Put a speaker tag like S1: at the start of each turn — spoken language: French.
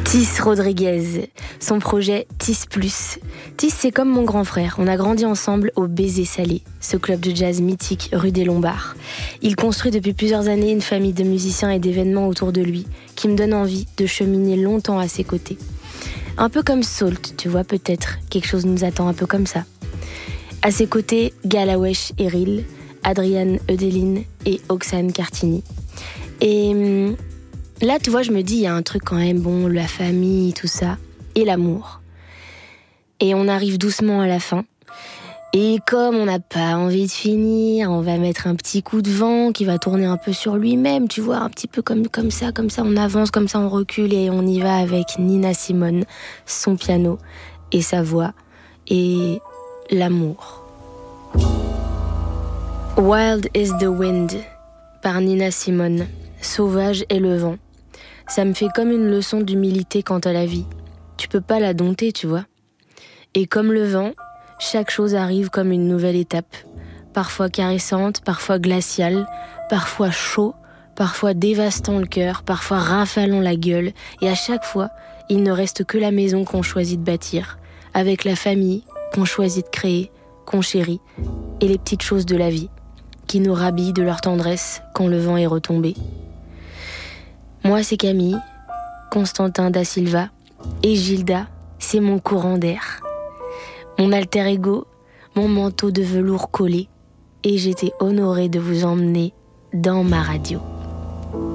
S1: Tis Rodriguez, son projet Tis Plus. Tis, c'est comme mon grand frère. On a grandi ensemble au Baiser Salé, ce club de jazz mythique rue des Lombards. Il construit depuis plusieurs années une famille de musiciens et d'événements autour de lui, qui me donne envie de cheminer longtemps à ses côtés. Un peu comme Salt, tu vois, peut-être. Quelque chose nous attend un peu comme ça. À ses côtés, Galawesh Eril, Adriane Eudeline et Oxane Cartini. Et là, tu vois, je me dis, il y a un truc quand même, bon, la famille, tout ça, et l'amour. Et on arrive doucement à la fin. Et comme on n'a pas envie de finir, on va mettre un petit coup de vent qui va tourner un peu sur lui-même, tu vois, un petit peu comme ça, on avance, comme ça on recule et on y va avec Nina Simone, son piano et sa voix et l'amour. Wild is the Wind par Nina Simone, Sauvage est le vent. Ça me fait comme une leçon d'humilité quant à la vie. Tu peux pas la dompter, tu vois. Et comme le vent, chaque chose arrive comme une nouvelle étape. Parfois caressante, parfois glaciale, parfois chaud, parfois dévastant le cœur, parfois rafalant la gueule. Et à chaque fois, il ne reste que la maison qu'on choisit de bâtir, avec la famille qu'on choisit de créer, qu'on chérit, et les petites choses de la vie, qui nous rhabillent de leur tendresse quand le vent est retombé. Moi, c'est Camille, Constantin da Silva, et Gilda, c'est mon courant d'air. Mon alter ego, mon manteau de velours collé, et j'étais honorée de vous emmener dans ma radio.